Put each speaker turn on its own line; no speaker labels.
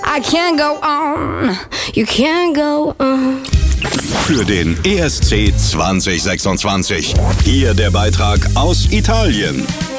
I can't go on, you can't go on.
Für den ESC 2026. Hier der Beitrag aus Italien.